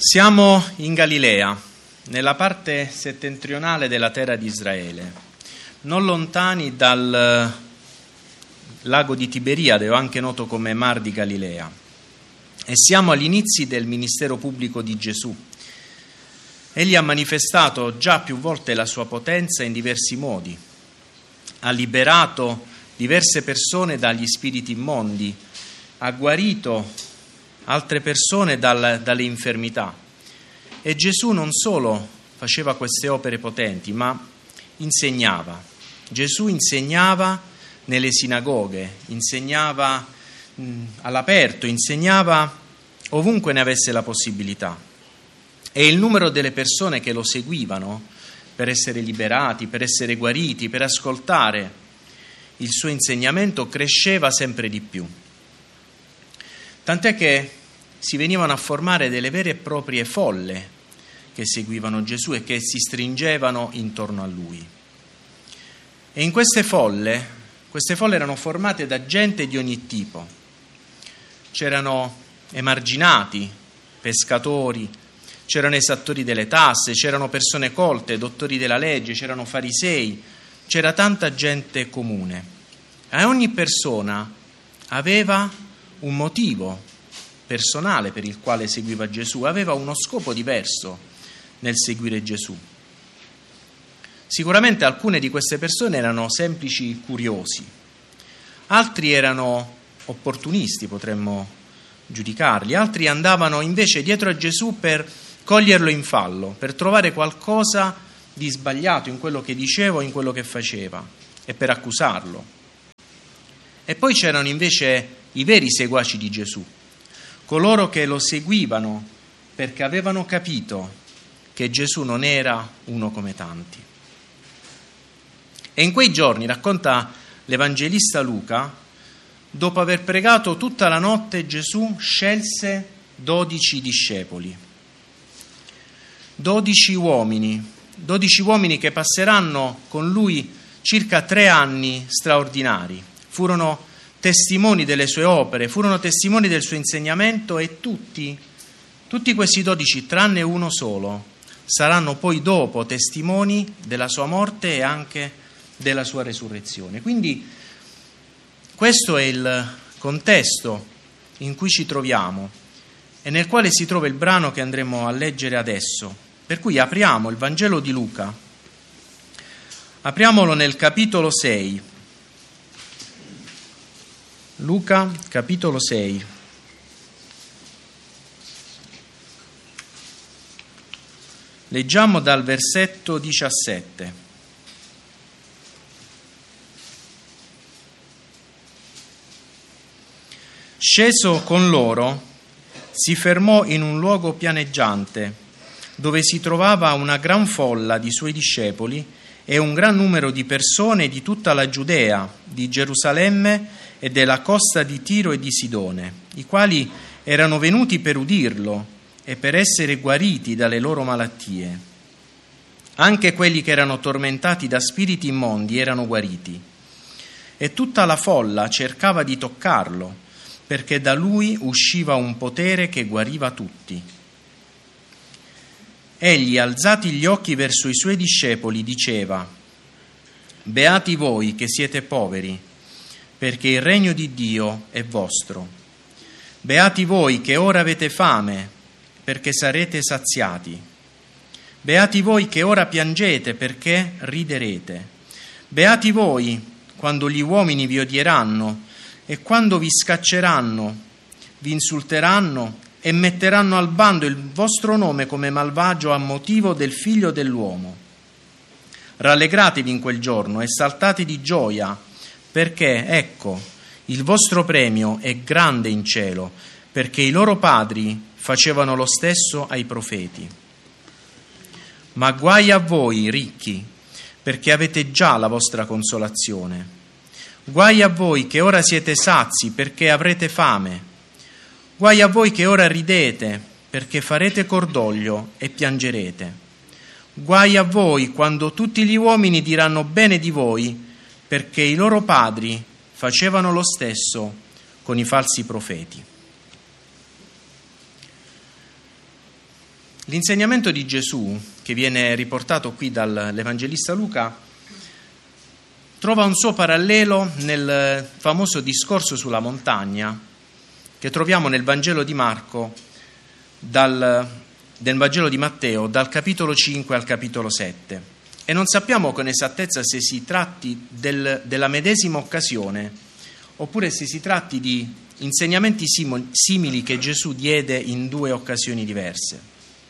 Siamo in Galilea, nella parte settentrionale della terra di Israele, non lontani dal lago di Tiberiade, o anche noto come Mar di Galilea, e siamo agli inizi del ministero pubblico di Gesù. Egli ha manifestato già più volte la sua potenza in diversi modi, ha liberato diverse persone dagli spiriti immondi, ha guarito altre persone dalle infermità. E Gesù non solo faceva queste opere potenti, ma insegnava. Gesù insegnava nelle sinagoghe, insegnava all'aperto, insegnava ovunque ne avesse la possibilità. E il numero delle persone che lo seguivano per essere liberati, per essere guariti, per ascoltare il suo insegnamento cresceva sempre di più. Tant'è che si venivano a formare delle vere e proprie folle che seguivano Gesù e che si stringevano intorno a lui. E in queste folle erano formate da gente di ogni tipo. C'erano emarginati, pescatori, c'erano esattori delle tasse, c'erano persone colte, dottori della legge, c'erano farisei, c'era tanta gente comune. E ogni persona aveva un motivo personale per il quale seguiva Gesù, aveva uno scopo diverso nel seguire Gesù. Sicuramente alcune di queste persone erano semplici curiosi, altri erano opportunisti, potremmo giudicarli, altri andavano invece dietro a Gesù per coglierlo in fallo, per trovare qualcosa di sbagliato in quello che diceva o in quello che faceva e per accusarlo. E poi c'erano invece i veri seguaci di Gesù, coloro che lo seguivano perché avevano capito che Gesù non era uno come tanti. E in quei giorni, racconta l'Evangelista Luca, dopo aver pregato tutta la notte, Gesù scelse 12 discepoli, 12 uomini che passeranno con lui circa 3 anni straordinari. Furono testimoni delle sue opere, furono testimoni del suo insegnamento e tutti questi 12, tranne uno solo, saranno poi dopo testimoni della sua morte e anche della sua resurrezione. Quindi questo è il contesto in cui ci troviamo e nel quale si trova il brano che andremo a leggere adesso. Per cui apriamo il Vangelo di Luca, apriamolo nel capitolo 6. Luca, capitolo 6. Leggiamo dal versetto 17. Sceso con loro, si fermò in un luogo pianeggiante, dove si trovava una gran folla di suoi discepoli e un gran numero di persone di tutta la Giudea, di Gerusalemme e della costa di Tiro e di Sidone, i quali erano venuti per udirlo e per essere guariti dalle loro malattie. Anche quelli che erano tormentati da spiriti immondi erano guariti. E tutta la folla cercava di toccarlo, perché da lui usciva un potere che guariva tutti. Egli, alzati gli occhi verso i suoi discepoli, diceva: «Beati voi che siete poveri, perché il regno di Dio è vostro. Beati voi che ora avete fame, perché sarete saziati. Beati voi che ora piangete, perché riderete. Beati voi quando gli uomini vi odieranno e quando vi scacceranno, vi insulteranno e metteranno al bando il vostro nome come malvagio a motivo del Figlio dell'uomo. Rallegratevi in quel giorno e saltate di gioia, perché, ecco, il vostro premio è grande in cielo, perché i loro padri facevano lo stesso ai profeti. Ma guai a voi, ricchi, perché avete già la vostra consolazione. Guai a voi che ora siete sazi, perché avrete fame. Guai a voi che ora ridete, perché farete cordoglio e piangerete. Guai a voi quando tutti gli uomini diranno bene di voi, perché i loro padri facevano lo stesso con i falsi profeti. L'insegnamento di Gesù, che viene riportato qui dall'Evangelista Luca, trova un suo parallelo nel famoso discorso sulla montagna che troviamo nel Vangelo di Marco, nel Vangelo di Matteo, dal capitolo 5 al capitolo 7. E non sappiamo con esattezza se si tratti della medesima occasione oppure se si tratti di insegnamenti simili che Gesù diede in due occasioni diverse.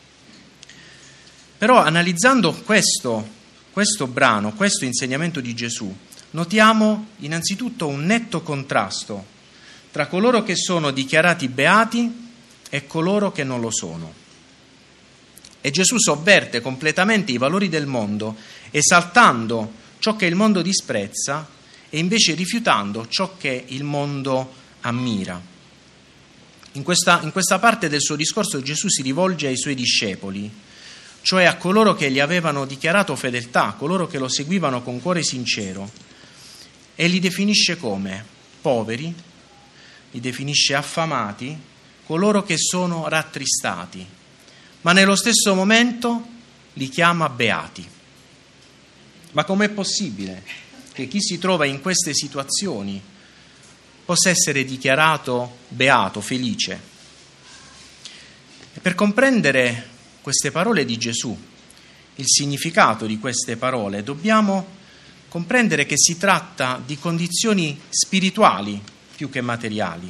Però analizzando questo brano, questo insegnamento di Gesù, notiamo innanzitutto un netto contrasto tra coloro che sono dichiarati beati e coloro che non lo sono. E Gesù sovverte completamente i valori del mondo, esaltando ciò che il mondo disprezza e invece rifiutando ciò che il mondo ammira. In questa parte del suo discorso Gesù si rivolge ai suoi discepoli, cioè a coloro che gli avevano dichiarato fedeltà, coloro che lo seguivano con cuore sincero, e li definisce come poveri, li definisce affamati, coloro che sono rattristati, ma nello stesso momento li chiama beati. Ma com'è possibile che chi si trova in queste situazioni possa essere dichiarato beato, felice? E per comprendere queste parole di Gesù, il significato di queste parole, dobbiamo comprendere che si tratta di condizioni spirituali più che materiali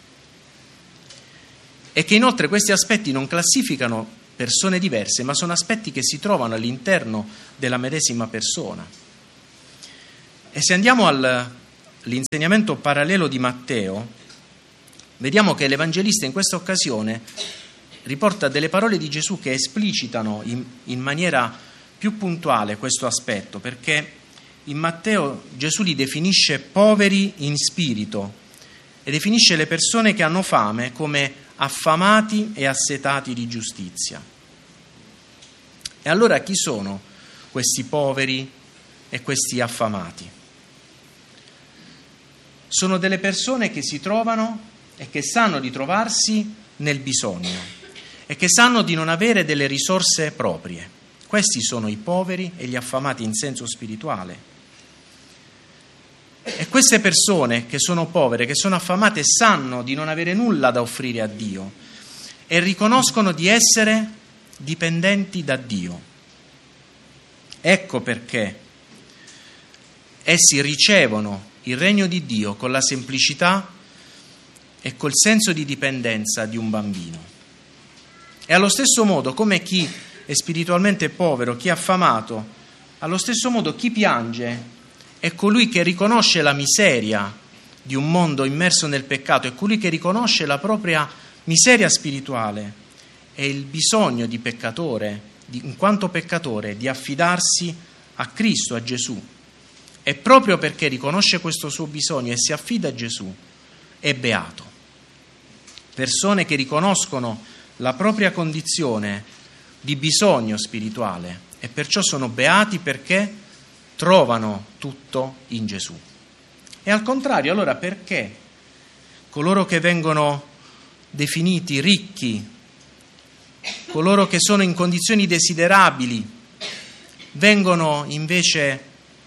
e che inoltre questi aspetti non classificano persone diverse, ma sono aspetti che si trovano all'interno della medesima persona. E se andiamo all'insegnamento parallelo di Matteo, vediamo che l'Evangelista in questa occasione riporta delle parole di Gesù che esplicitano in maniera più puntuale questo aspetto, perché in Matteo Gesù li definisce poveri in spirito e definisce le persone che hanno fame come affamati e assetati di giustizia. E allora chi sono questi poveri e questi affamati? Sono delle persone che si trovano e che sanno di trovarsi nel bisogno e che sanno di non avere delle risorse proprie. Questi sono i poveri e gli affamati in senso spirituale. E queste persone che sono povere, che sono affamate, sanno di non avere nulla da offrire a Dio e riconoscono di essere dipendenti da Dio. Ecco perché essi ricevono il regno di Dio con la semplicità e col senso di dipendenza di un bambino. E allo stesso modo, come chi è spiritualmente povero, chi è affamato, allo stesso modo chi piange è colui che riconosce la miseria di un mondo immerso nel peccato, è colui che riconosce la propria miseria spirituale e il bisogno di peccatore, in quanto peccatore, di affidarsi a Cristo, a Gesù. E proprio perché riconosce questo suo bisogno e si affida a Gesù, è beato. Persone che riconoscono la propria condizione di bisogno spirituale e perciò sono beati perché trovano tutto in Gesù. E al contrario, allora perché coloro che vengono definiti ricchi, coloro che sono in condizioni desiderabili, vengono invece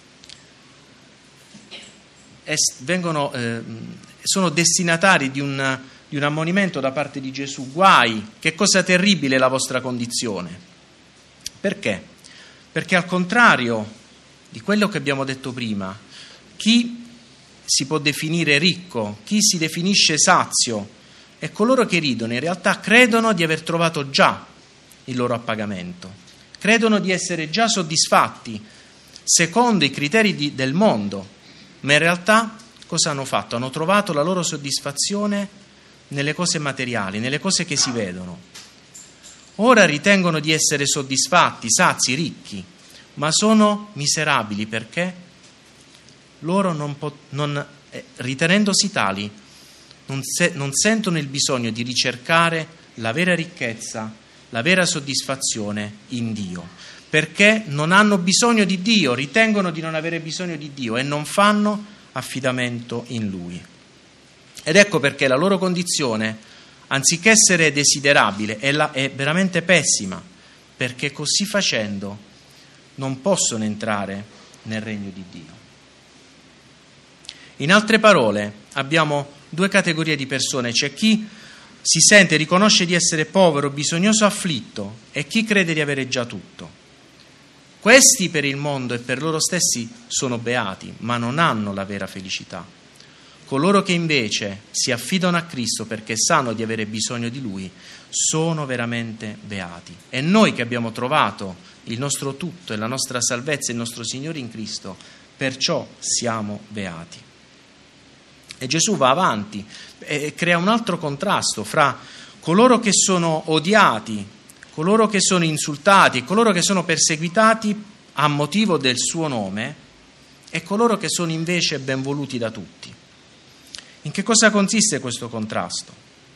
sono destinatari di un ammonimento da parte di Gesù? Guai, che cosa terribile è la vostra condizione. Perché? Perché al contrario di quello che abbiamo detto prima, chi si può definire ricco, chi si definisce sazio e coloro che ridono in realtà credono di aver trovato già il loro appagamento, credono di essere già soddisfatti secondo i criteri del mondo, ma in realtà cosa hanno fatto? Hanno trovato la loro soddisfazione nelle cose materiali, nelle cose che si vedono. Ora ritengono di essere soddisfatti, sazi, ricchi, ma sono miserabili perché loro ritenendosi tali non sentono il bisogno di ricercare la vera ricchezza, la vera soddisfazione in Dio, perché non hanno bisogno di Dio, ritengono di non avere bisogno di Dio e non fanno affidamento in Lui. Ed ecco perché la loro condizione, anziché essere desiderabile, è veramente pessima. perché così facendo non possono entrare nel regno di Dio. In altre parole, abbiamo due categorie di persone: c'è chi si sente, riconosce di essere povero, bisognoso, afflitto, e chi crede di avere già tutto. Questi per il mondo e per loro stessi sono beati, ma non hanno la vera felicità. Coloro che invece si affidano a Cristo perché sanno di avere bisogno di Lui sono veramente beati. E noi che abbiamo trovato il nostro tutto e la nostra salvezza, il nostro Signore in Cristo, perciò siamo beati. E Gesù va avanti e crea un altro contrasto fra coloro che sono odiati, coloro che sono insultati, coloro che sono perseguitati a motivo del suo nome e coloro che sono invece ben voluti da tutti. In che cosa consiste questo contrasto?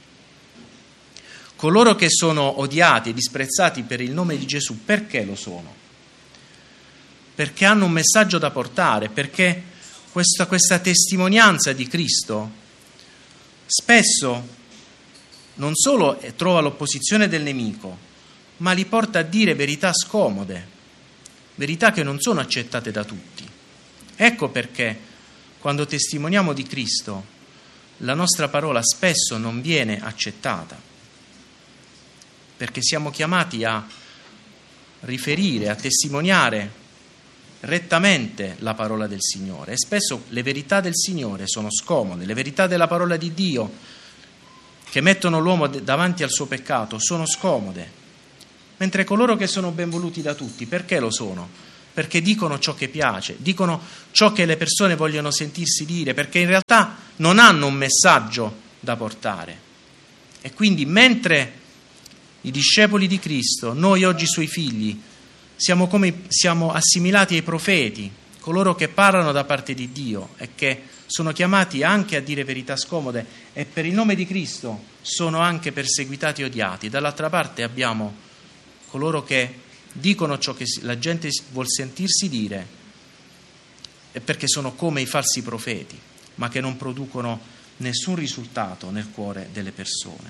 Coloro che sono odiati e disprezzati per il nome di Gesù, perché lo sono? Perché hanno un messaggio da portare, perché questa testimonianza di Cristo spesso non solo trova l'opposizione del nemico, ma li porta a dire verità scomode, verità che non sono accettate da tutti. Ecco perché quando testimoniamo di Cristo la nostra parola spesso non viene accettata, perché siamo chiamati a riferire, a testimoniare rettamente la parola del Signore, e spesso le verità del Signore sono scomode, le verità della parola di Dio che mettono l'uomo davanti al suo peccato sono scomode, mentre coloro che sono ben voluti da tutti, perché lo sono? Perché dicono ciò che piace, dicono ciò che le persone vogliono sentirsi dire, perché in realtà non hanno un messaggio da portare. E quindi mentre i discepoli di Cristo, noi oggi suoi figli, siamo assimilati ai profeti, coloro che parlano da parte di Dio e che sono chiamati anche a dire verità scomode e per il nome di Cristo sono anche perseguitati e odiati. Dall'altra parte abbiamo coloro che dicono ciò che la gente vuol sentirsi dire, e perché sono come i falsi profeti, ma che non producono nessun risultato nel cuore delle persone.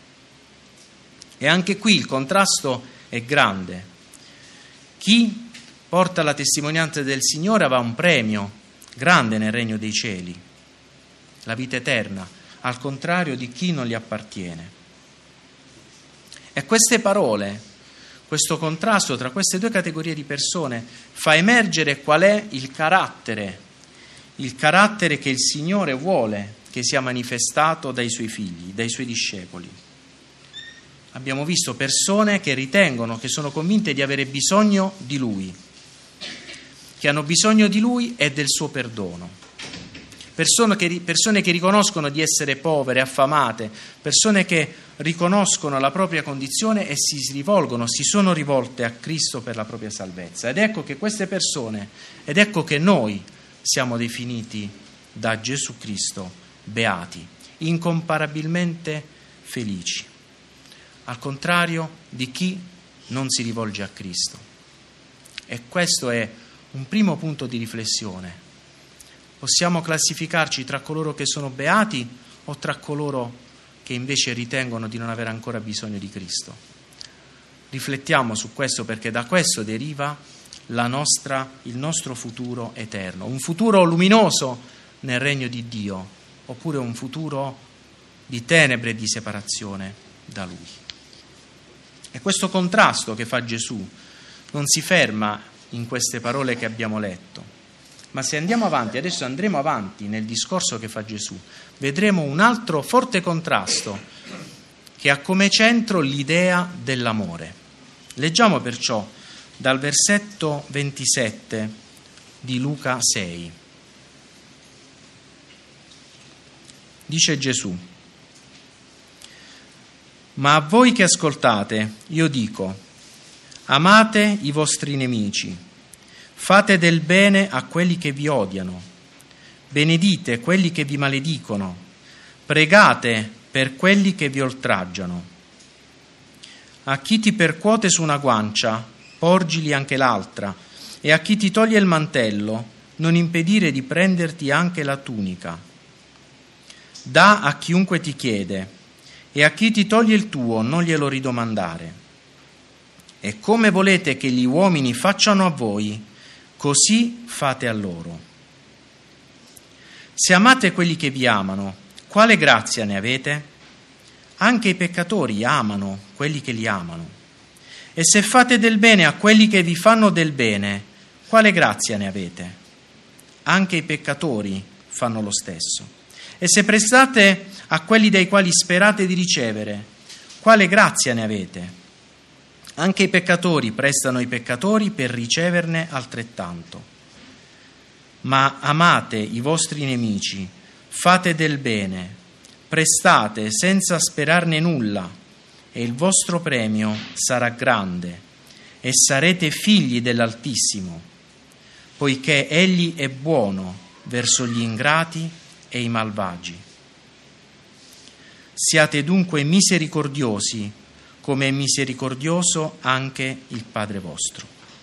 E anche qui il contrasto è grande. Chi porta la testimonianza del Signore avrà un premio grande nel regno dei cieli, la vita eterna, al contrario di chi non gli appartiene. E queste parole, questo contrasto tra queste due categorie di persone fa emergere qual è il carattere che il Signore vuole che sia manifestato dai suoi figli, dai suoi discepoli. Abbiamo visto persone che ritengono, che sono convinte di avere bisogno di Lui, che hanno bisogno di Lui e del suo perdono. Persone che riconoscono di essere povere, affamate, persone che riconoscono la propria condizione e si sono rivolte a Cristo per la propria salvezza. Ed ecco che queste persone, ed ecco che noi siamo definiti da Gesù Cristo beati, incomparabilmente felici, al contrario di chi non si rivolge a Cristo. E questo è un primo punto di riflessione. Possiamo classificarci tra coloro che sono beati o tra coloro che invece ritengono di non avere ancora bisogno di Cristo? Riflettiamo su questo, perché da questo deriva il nostro futuro eterno, un futuro luminoso nel regno di Dio, oppure un futuro di tenebre e di separazione da Lui. E questo contrasto che fa Gesù non si ferma in queste parole che abbiamo letto, ma se andiamo avanti, adesso andremo avanti nel discorso che fa Gesù, vedremo un altro forte contrasto che ha come centro l'idea dell'amore. Leggiamo perciò dal versetto 27 di Luca 6. Dice Gesù: ma a voi che ascoltate, io dico, amate i vostri nemici, fate del bene a quelli che vi odiano, benedite quelli che vi maledicono, pregate per quelli che vi oltraggiano. A chi ti percuote su una guancia, porgili anche l'altra, e a chi ti toglie il mantello, non impedire di prenderti anche la tunica. Dà a chiunque ti chiede, e a chi ti toglie il tuo, non glielo ridomandare. e come volete che gli uomini facciano a voi, così fate a loro. Se amate quelli che vi amano, quale grazia ne avete? Anche i peccatori amano quelli che li amano. E se fate del bene a quelli che vi fanno del bene, quale grazia ne avete? Anche i peccatori fanno lo stesso. E se prestate a quelli dai quali sperate di ricevere, quale grazia ne avete? Anche i peccatori prestano ai peccatori per riceverne altrettanto. Ma amate i vostri nemici, fate del bene, prestate senza sperarne nulla, e il vostro premio sarà grande, e sarete figli dell'Altissimo, poiché Egli è buono verso gli ingrati e i malvagi. Siate dunque misericordiosi, come è misericordioso anche il Padre vostro.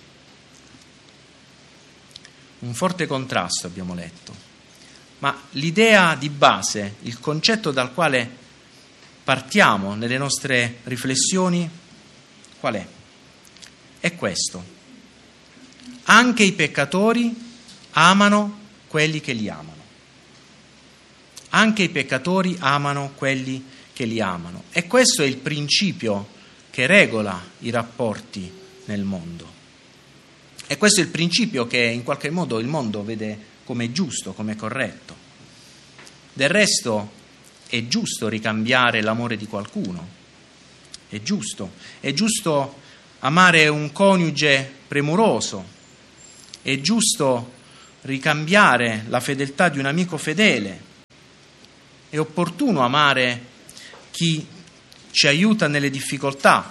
Un forte contrasto abbiamo letto, ma l'idea di base, il concetto dal quale partiamo nelle nostre riflessioni, qual è? È questo. Anche i peccatori amano quelli che li amano. Anche i peccatori amano quelli che li amano. E questo è il principio che regola i rapporti nel mondo. E questo è il principio che in qualche modo il mondo vede come giusto, come corretto. Del resto è giusto ricambiare l'amore di qualcuno. È giusto amare un coniuge premuroso. È giusto ricambiare la fedeltà di un amico fedele. È opportuno amare chi ci aiuta nelle difficoltà.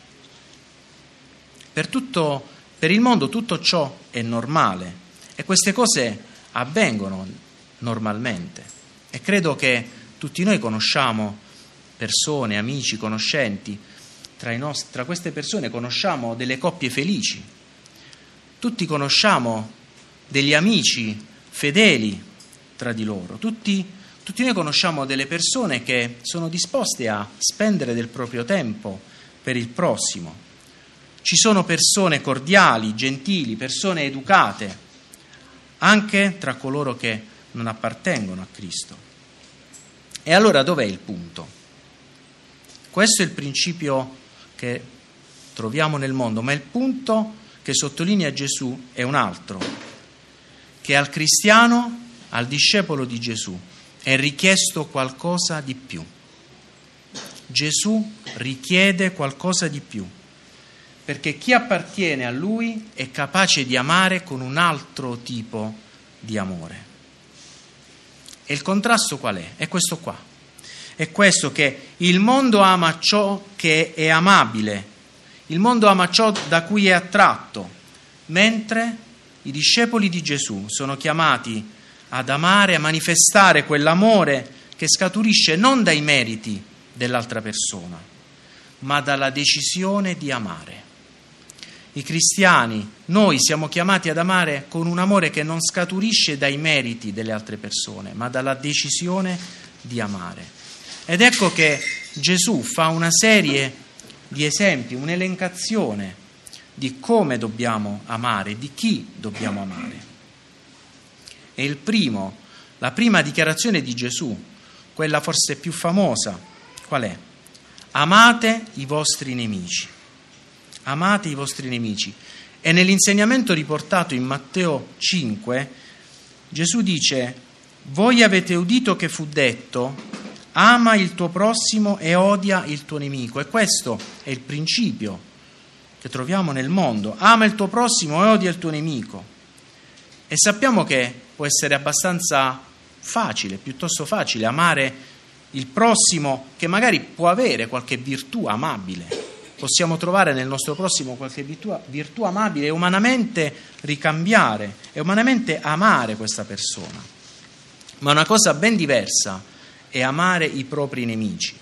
Per il mondo tutto ciò è normale e queste cose avvengono normalmente. E credo che tutti noi conosciamo persone, amici, conoscenti. Tra queste persone conosciamo delle coppie felici. Tutti conosciamo degli amici fedeli tra di loro. Tutti noi conosciamo delle persone che sono disposte a spendere del proprio tempo per il prossimo. Ci sono persone cordiali, gentili, persone educate, anche tra coloro che non appartengono a Cristo. E allora dov'è il punto? Questo è il principio che troviamo nel mondo, ma il punto che sottolinea Gesù è un altro, che al cristiano, al discepolo di Gesù, è richiesto qualcosa di più. Gesù richiede qualcosa di più, perché chi appartiene a Lui è capace di amare con un altro tipo di amore. E il contrasto qual è? È questo qua. È questo che il mondo ama ciò che è amabile, il mondo ama ciò da cui è attratto, mentre i discepoli di Gesù sono chiamati ad amare, a manifestare quell'amore che scaturisce non dai meriti dell'altra persona, ma dalla decisione di amare. I cristiani, noi siamo chiamati ad amare con un amore che non scaturisce dai meriti delle altre persone, ma dalla decisione di amare. Ed ecco che Gesù fa una serie di esempi, un'elencazione di come dobbiamo amare, di chi dobbiamo amare. E la prima dichiarazione di Gesù, quella forse più famosa, qual è? Amate i vostri nemici. Amate i vostri nemici. E nell'insegnamento riportato in Matteo 5, Gesù dice: voi avete udito che fu detto: ama il tuo prossimo e odia il tuo nemico. E questo è il principio che troviamo nel mondo. Ama il tuo prossimo e odia il tuo nemico. E sappiamo che può essere abbastanza facile, piuttosto facile, amare il prossimo che magari può avere qualche virtù amabile. Possiamo trovare nel nostro prossimo qualche virtù amabile e umanamente ricambiare e umanamente amare questa persona. Ma una cosa ben diversa è amare i propri nemici.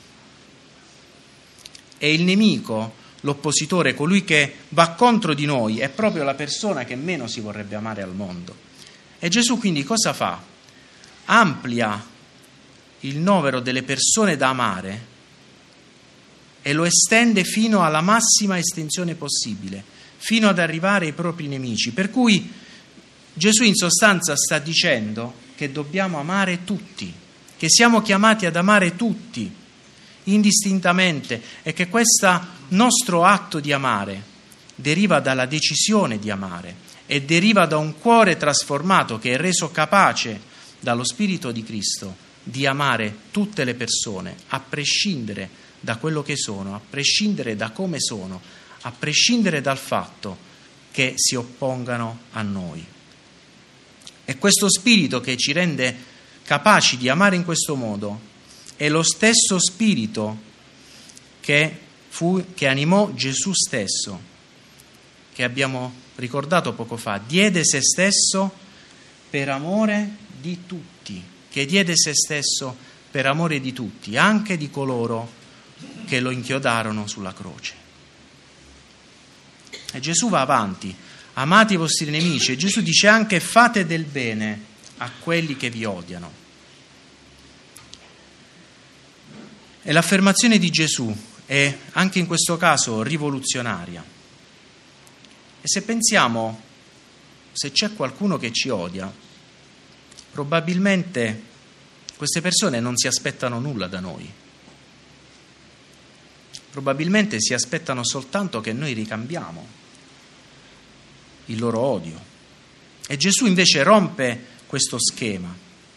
E il nemico, l'oppositore, colui che va contro di noi, è proprio la persona che meno si vorrebbe amare al mondo. E Gesù quindi cosa fa? Amplia il novero delle persone da amare e lo estende fino alla massima estensione possibile, fino ad arrivare ai propri nemici. Per cui Gesù in sostanza sta dicendo che dobbiamo amare tutti, che siamo chiamati ad amare tutti, indistintamente, e che questo nostro atto di amare deriva dalla decisione di amare e deriva da un cuore trasformato che è reso capace dallo Spirito di Cristo di amare tutte le persone, a prescindere da quello che sono, a prescindere da come sono, a prescindere dal fatto che si oppongano a noi. E questo spirito che ci rende capaci di amare in questo modo è lo stesso spirito che animò Gesù stesso, che abbiamo ricordato poco fa, diede se stesso per amore di tutti, che diede se stesso per amore di tutti, anche di coloro che lo inchiodarono sulla croce. E Gesù va avanti: amate i vostri nemici, e Gesù dice anche: fate del bene a quelli che vi odiano. E l'affermazione di Gesù è anche in questo caso rivoluzionaria. E se pensiamo, se c'è qualcuno che ci odia, probabilmente queste persone non si aspettano nulla da noi. Probabilmente si aspettano soltanto che noi ricambiamo il loro odio. E Gesù invece rompe questo schema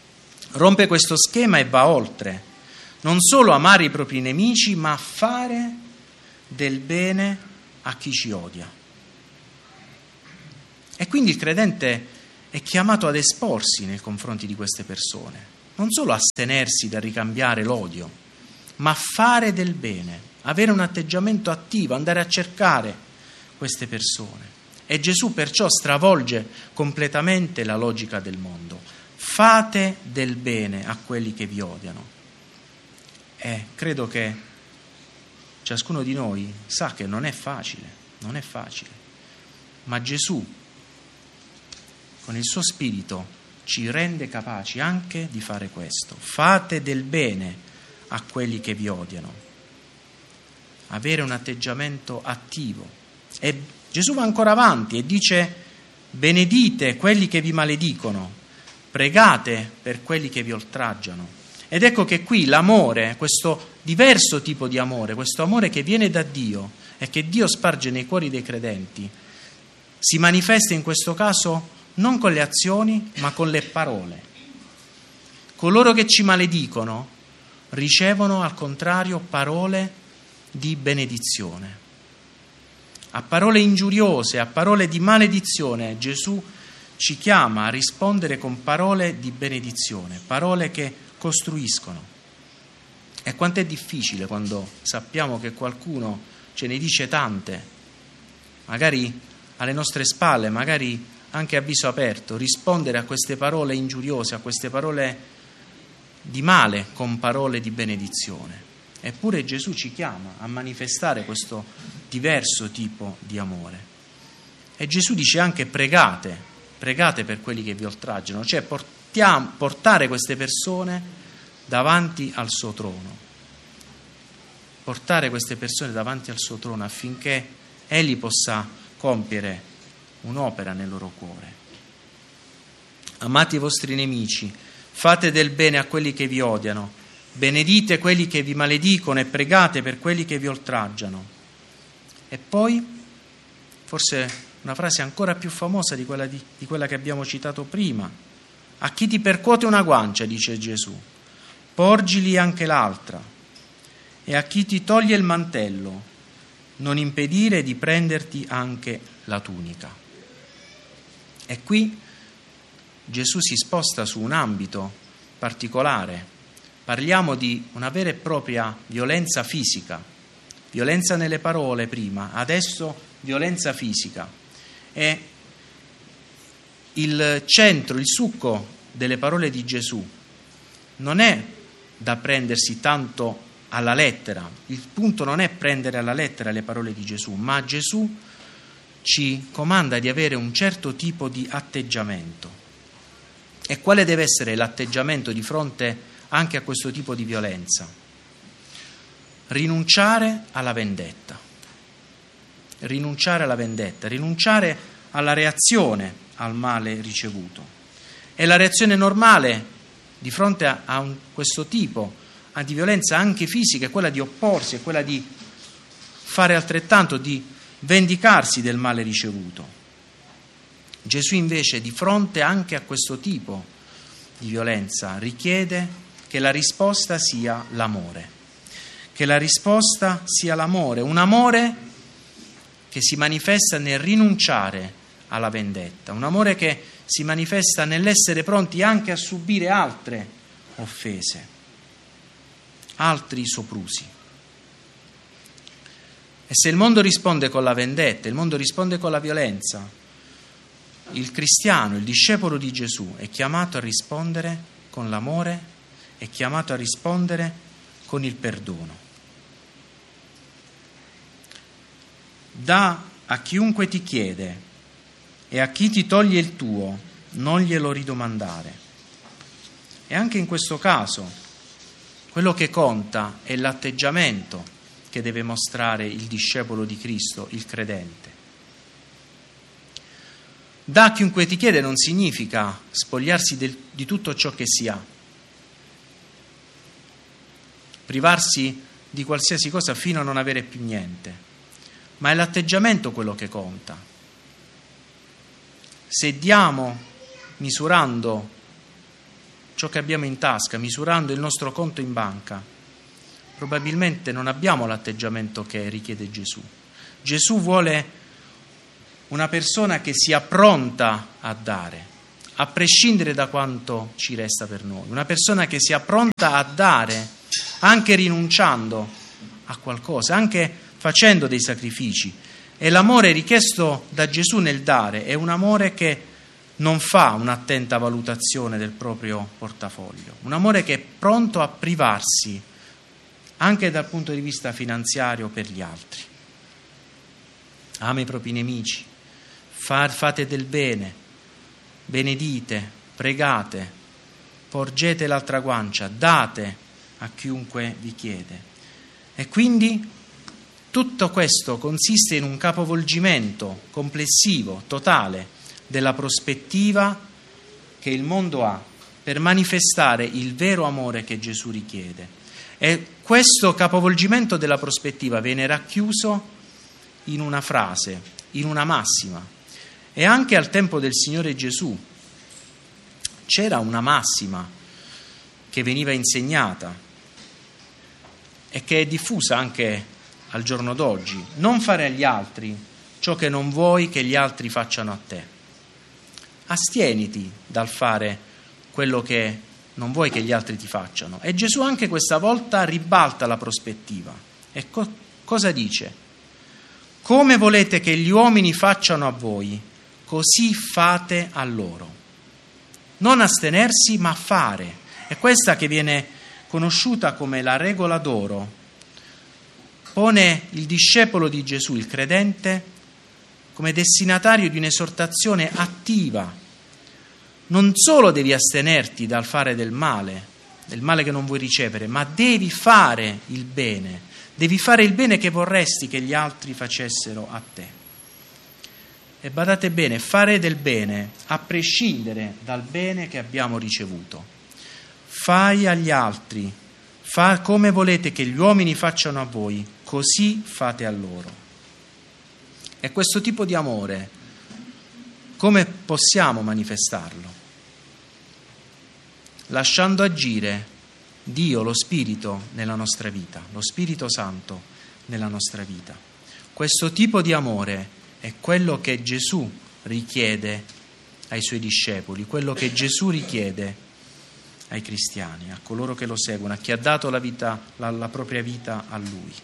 e va oltre. Non solo amare i propri nemici, ma fare del bene a chi ci odia. E quindi il credente è chiamato ad esporsi nei confronti di queste persone, non solo astenersi dal ricambiare l'odio, ma fare del bene, avere un atteggiamento attivo, andare a cercare queste persone. E Gesù perciò stravolge completamente la logica del mondo. Fate del bene a quelli che vi odiano. E credo che ciascuno di noi sa che non è facile, ma Gesù con il suo spirito ci rende capaci anche di fare questo. Fate del bene a quelli che vi odiano. Avere un atteggiamento attivo. E Gesù va ancora avanti e dice: benedite quelli che vi maledicono, pregate per quelli che vi oltraggiano. Ed ecco che qui l'amore, questo diverso tipo di amore, questo amore che viene da Dio e che Dio sparge nei cuori dei credenti, si manifesta in questo caso non con le azioni, ma con le parole. Coloro che ci maledicono ricevono al contrario parole di benedizione. A parole ingiuriose, a parole di maledizione, Gesù ci chiama a rispondere con parole di benedizione, parole che costruiscono. E quanto è difficile quando sappiamo che qualcuno ce ne dice tante, magari alle nostre spalle, magari anche a viso aperto, rispondere a queste parole ingiuriose, a queste parole di male con parole di benedizione. Eppure Gesù ci chiama a manifestare questo diverso tipo di amore. E Gesù dice anche: pregate per quelli che vi oltraggiano, cioè portare queste persone davanti al suo trono. Portare queste persone davanti al suo trono affinché Egli possa compiere un'opera nel loro cuore. Amate i vostri nemici, fate del bene a quelli che vi odiano, benedite quelli che vi maledicono e pregate per quelli che vi oltraggiano. E poi, forse una frase ancora più famosa di quella che abbiamo citato prima: a chi ti percuote una guancia, dice Gesù, porgili anche l'altra, e a chi ti toglie il mantello, non impedire di prenderti anche la tunica. E qui Gesù si sposta su un ambito particolare. Parliamo di una vera e propria violenza fisica, violenza nelle parole prima, adesso violenza fisica. E il centro, il succo delle parole di Gesù non è da prendersi tanto alla lettera. Il punto non è prendere alla lettera le parole di Gesù, ma Gesù ci comanda di avere un certo tipo di atteggiamento. E quale deve essere l'atteggiamento di fronte anche a questo tipo di violenza? rinunciare alla vendetta, rinunciare alla reazione al male ricevuto. E la reazione normale di fronte a questo tipo di violenza anche fisica è quella di opporsi, è quella di fare altrettanto, di vendicarsi del male ricevuto. Gesù invece, di fronte anche a questo tipo di violenza, richiede che la risposta sia l'amore, un amore che si manifesta nel rinunciare alla vendetta, un amore che si manifesta nell'essere pronti anche a subire altre offese, altri soprusi. E se il mondo risponde con la vendetta, il mondo risponde con la violenza, il cristiano, il discepolo di Gesù è chiamato a rispondere con l'amore, è chiamato a rispondere con il perdono. Dà a chiunque ti chiede e a chi ti toglie il tuo non glielo ridomandare. E anche in questo caso quello che conta è l'atteggiamento che deve mostrare il discepolo di Cristo, il credente. Dà a chiunque ti chiede non significa spogliarsi di tutto ciò che si ha, privarsi di qualsiasi cosa fino a non avere più niente, ma è l'atteggiamento quello che conta. Se diamo misurando ciò che abbiamo in tasca, misurando il nostro conto in banca, probabilmente non abbiamo l'atteggiamento che richiede Gesù. Gesù vuole una persona che sia pronta a dare, a prescindere da quanto ci resta per noi, una persona che sia pronta a dare anche rinunciando a qualcosa, anche facendo dei sacrifici. E l'amore richiesto da Gesù nel dare è un amore che non fa un'attenta valutazione del proprio portafoglio, un amore che è pronto a privarsi anche dal punto di vista finanziario per gli altri. Ama i propri nemici, fate del bene, benedite, pregate, porgete l'altra guancia, date a chiunque vi chiede. E quindi tutto questo consiste in un capovolgimento complessivo, totale, della prospettiva che il mondo ha per manifestare il vero amore che Gesù richiede. E questo capovolgimento della prospettiva viene racchiuso in una frase, in una massima. E anche al tempo del Signore Gesù c'era una massima che veniva insegnata e che è diffusa anche al giorno d'oggi: non fare agli altri ciò che non vuoi che gli altri facciano a te. Astieniti dal fare quello che non vuoi che gli altri ti facciano. E Gesù anche questa volta ribalta la prospettiva. E cosa dice? Come volete che gli uomini facciano a voi, così fate a loro. Non astenersi, ma fare. È questa che viene conosciuta come la regola d'oro. Pone il discepolo di Gesù, il credente, come destinatario di un'esortazione attiva. Non solo devi astenerti dal fare del male che non vuoi ricevere, ma devi fare il bene che vorresti che gli altri facessero a te. E badate bene, fare del bene a prescindere dal bene che abbiamo ricevuto. Fai agli altri, come volete che gli uomini facciano a voi, così fate a loro. E questo tipo di amore, come possiamo manifestarlo? Lasciando agire Dio, lo Spirito, nella nostra vita, lo Spirito Santo nella nostra vita. Questo tipo di amore è quello che Gesù richiede ai suoi discepoli, quello che Gesù richiede ai cristiani, a coloro che lo seguono, a chi ha dato la propria vita a Lui.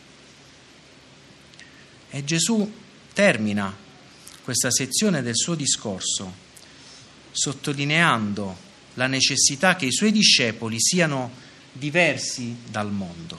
E Gesù termina questa sezione del suo discorso sottolineando la necessità che i suoi discepoli siano diversi dal mondo,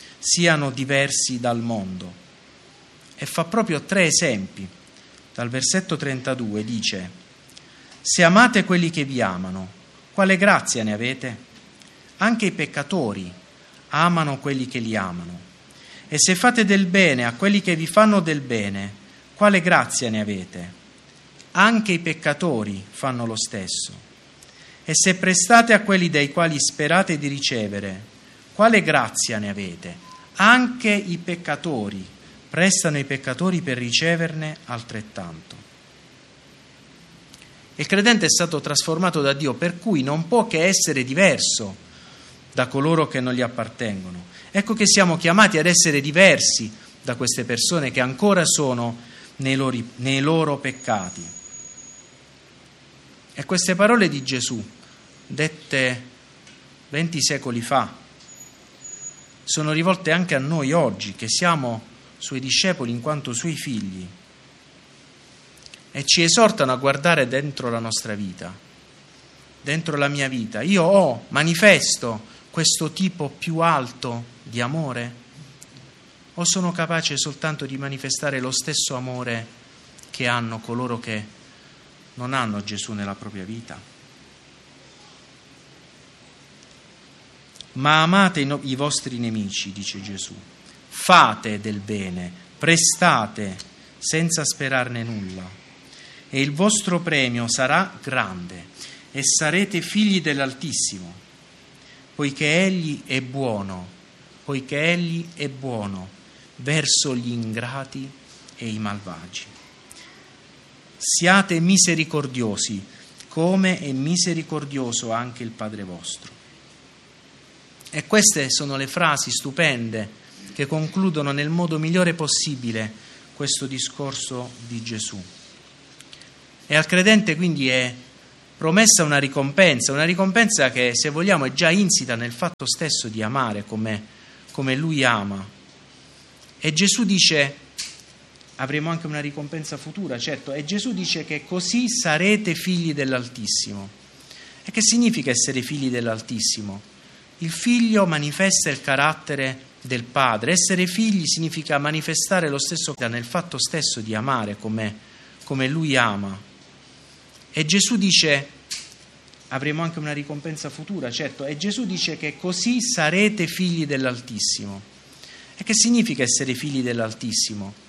e fa proprio 3 esempi. Dal versetto 32 dice: se amate quelli che vi amano, quale grazia ne avete? Anche i peccatori amano quelli che li amano. E se fate del bene a quelli che vi fanno del bene, quale grazia ne avete? Anche i peccatori fanno lo stesso. E se prestate a quelli dai quali sperate di ricevere, quale grazia ne avete? Anche i peccatori prestano ai peccatori per riceverne altrettanto. Il credente è stato trasformato da Dio, per cui non può che essere diverso da coloro che non gli appartengono. Ecco che siamo chiamati ad essere diversi da queste persone che ancora sono nei loro peccati. E queste parole di Gesù, dette 20 secoli fa, sono rivolte anche a noi oggi, che siamo suoi discepoli in quanto suoi figli, e ci esortano a guardare dentro la nostra vita, dentro la mia vita. Io manifesto questo tipo più alto di amore? O sono capace soltanto di manifestare lo stesso amore che hanno coloro che non hanno Gesù nella propria vita? Ma amate i vostri nemici, dice Gesù, fate del bene, prestate senza sperarne nulla, e il vostro premio sarà grande e sarete figli dell'Altissimo, poiché Egli è buono verso gli ingrati e i malvagi. Siate misericordiosi, come è misericordioso anche il Padre vostro. E queste sono le frasi stupende che concludono nel modo migliore possibile questo discorso di Gesù. E al credente quindi è promessa una ricompensa che, se vogliamo, è già insita nel fatto stesso di amare come Lui ama. E Gesù dice, avremo anche una ricompensa futura, certo, e Gesù dice che così sarete figli dell'Altissimo. E che significa essere figli dell'Altissimo? Il figlio manifesta il carattere del padre. Essere figli significa manifestare lo stesso nel fatto stesso di amare come Lui ama. E Gesù dice, avremo anche una ricompensa futura, certo, e Gesù dice che così sarete figli dell'Altissimo. E che significa essere figli dell'Altissimo?